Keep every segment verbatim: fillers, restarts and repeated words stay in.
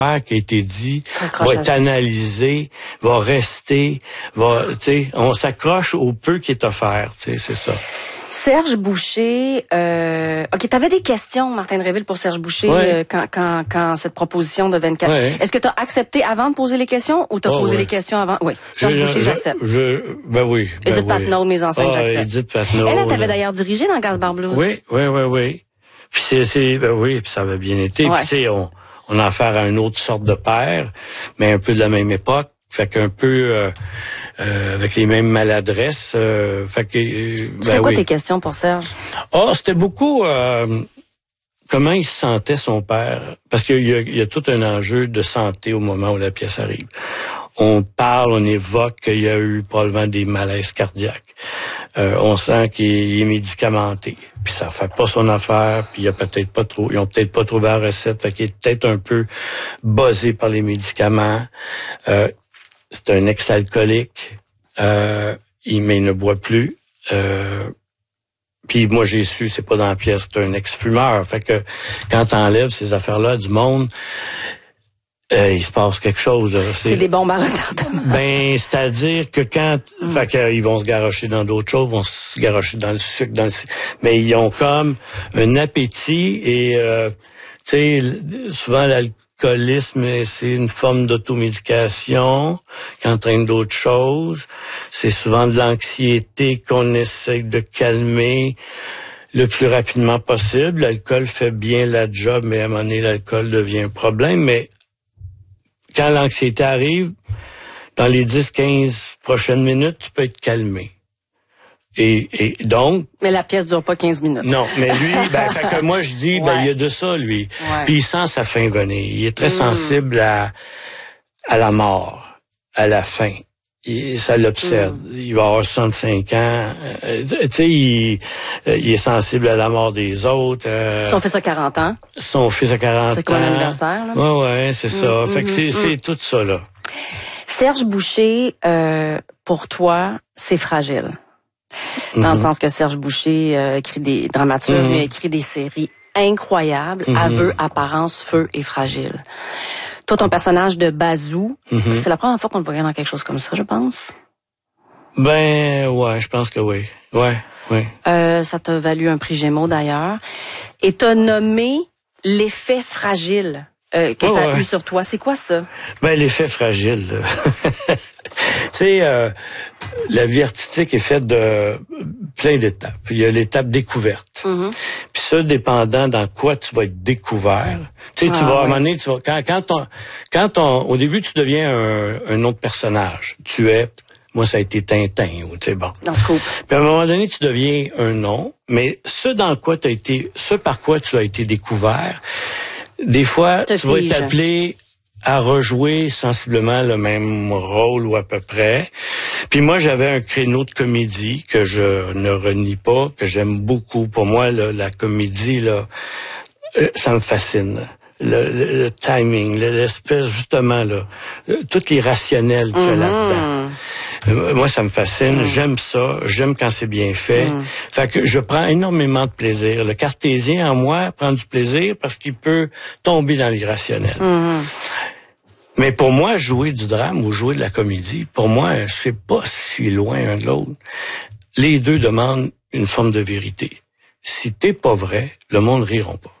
qui a été dit va être analysé, va rester, va, tu sais, on s'accroche au peu qui est offert, tu sais, c'est ça. Serge Boucher, euh, ok, t'avais des questions, Martin Dreville, pour Serge Boucher ouais. euh, quand, quand, quand cette proposition de vingt-quatre. Ouais. Est-ce que t'as accepté avant de poser les questions ou t'as oh, posé ouais. les questions avant? Oui. Serge je, Boucher, je, j'accepte. Je, ben oui. Ben Edith oui. Patnaud, mes enceintes, ah, j'accepte. Edith Patnaud. Elle, elle t'avait là. d'ailleurs dirigé dans Gaspard Blues. Oui, oui, oui, oui. Puis c'est, c'est, ben oui, puis ça avait bien été. Ouais. Puis tu sais, on, on a affaire à une autre sorte de père, mais un peu de la même époque. Fait qu'un peu euh, euh, avec les mêmes maladresses. Euh, fait que euh, ben C'était quoi oui. tes questions pour Serge? Ah, oh, c'était beaucoup euh, comment il se sentait son père, parce qu'il y a, il y a tout un enjeu de santé au moment où la pièce arrive. On parle, on évoque qu'il y a eu probablement des malaises cardiaques. Euh, on sent qu'il est médicamenté, puis ça fait pas son affaire, puis il a peut-être pas trop, ils ont peut-être pas trouvé la recette, fait qu'il est peut-être un peu buzzé par les médicaments. Euh, c'est un ex-alcoolique, euh, il, mais il ne boit plus. Euh, puis moi j'ai su, c'est pas dans la pièce, c'est un ex-fumeur. Fait que quand t'enlèves ces affaires-là du monde, Euh, il se passe quelque chose. Là. C'est, c'est des bombes à retardement. Ben, c'est-à-dire que quand... Mm. Fait qu'ils vont se garrocher dans d'autres choses, vont se garrocher dans le sucre, dans le... Mais ils ont comme un appétit et, euh, tu sais, souvent l'alcoolisme, c'est une forme d'automédication qui entraîne d'autres choses. C'est souvent de l'anxiété qu'on essaie de calmer le plus rapidement possible. L'alcool fait bien la job, mais à un moment donné, l'alcool devient un problème, mais quand l'anxiété arrive, dans les dix quinze prochaines minutes, tu peux être calmé. Et, et donc... Mais la pièce dure pas quinze minutes. Non, mais lui, ben, fait que moi, je dis, ouais. ben, il y a de ça, lui. Ouais. Puis il sent sa fin venir. Il est très mmh. sensible à, à la mort, à la fin. Il, ça l'obsède. Mm. Il va avoir soixante-cinq ans. Euh, tu sais, il, euh, il est sensible à la mort des autres. Euh, son fils a quarante ans. Son fils a quarante ans. C'est quoi l'anniversaire, là? Ouais, ouais, c'est mm, ça. Mm, fait que c'est, mm. c'est tout ça, là. Serge Boucher, euh, pour toi, c'est fragile. Dans mm-hmm. le sens que Serge Boucher euh, écrit des dramaturges, mm-hmm. lui a écrit des séries incroyables. Mm-hmm. Aveu, apparence, feu et fragile. Toi, ton personnage de Bazou, mm-hmm. c'est la première fois qu'on le voyait dans quelque chose comme ça, je pense. Ben, ouais, je pense que oui. Ouais, oui. Euh, ça t'a valu un prix Gémeaux, d'ailleurs. Et t'as nommé l'effet fragile euh, que oh, ça a ouais. eu sur toi. C'est quoi ça? Ben, l'effet fragile. Tu sais, euh, la vie artistique est faite de plein d'étapes. Il y a l'étape découverte. Mm-hmm. Puis ça, dépendant dans quoi tu vas être découvert. Tu sais, ah, tu vas, oui. à un moment donné, tu vas, quand, quand on, quand on, au début, tu deviens un, un autre personnage. Tu es, moi, ça a été Tintin, ou tu sais, bon. Dans ce coup. Puis à un moment donné, tu deviens un nom, mais ce dans quoi tu as été, ce par quoi tu as été découvert, des fois, Te tu fige. vas être appelé à rejouer sensiblement le même rôle ou à peu près. Puis moi, j'avais un créneau de comédie que je ne renie pas, que j'aime beaucoup. Pour moi, là, la comédie, là, ça me fascine. Le, le, le timing, l'espèce, justement, là, tout l'irrationnel qu'il y a mm-hmm. là-dedans. Euh, moi, ça me fascine. Mm. J'aime ça. J'aime quand c'est bien fait. Mm. Fait que je prends énormément de plaisir. Le cartésien en moi prend du plaisir parce qu'il peut tomber dans l'irrationnel. Mm. Mais pour moi, jouer du drame ou jouer de la comédie, pour moi, c'est pas si loin un de l'autre. Les deux demandent une forme de vérité. Si t'es pas vrai, le monde riront pas.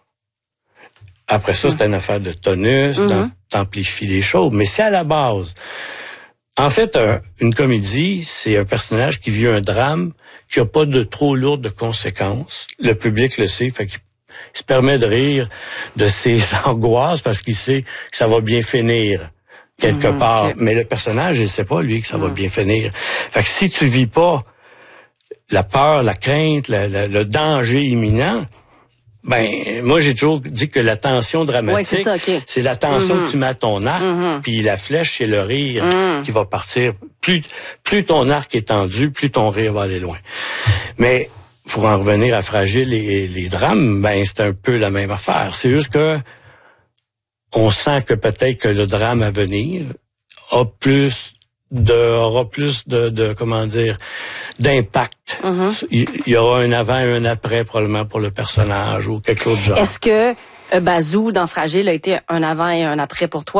Après ça, mm. c'est une affaire de tonus, mm-hmm. t'amplifies les choses. Mais c'est à la base. En fait, un, une comédie, c'est un personnage qui vit un drame qui a pas de trop lourdes conséquences. Le public le sait, fait qu'il se permet de rire de ses angoisses parce qu'il sait que ça va bien finir quelque mmh, part. Okay. Mais le personnage, il sait pas, lui, que ça mmh. va bien finir. Fait que si tu vis pas la peur, la crainte, la, la, le danger imminent, ben, moi, j'ai toujours dit que la tension dramatique, ouais, c'est, ça, okay. c'est la tension mm-hmm. que tu mets à ton arc, mm-hmm. puis la flèche, c'est le rire mm. qui va partir. Plus, plus ton arc est tendu, plus ton rire va aller loin. Mais, pour en revenir à Fragile et les drames, ben, c'est un peu la même affaire. C'est juste que, on sent que peut-être que le drame à venir a plus de, aura plus de, de, comment dire, d'impact. Mm-hmm. Il y aura un avant et un après, probablement, pour le personnage ou quelque chose de genre. Est-ce que Euh, Bazou, dans Fragile, a été un avant et un après pour toi.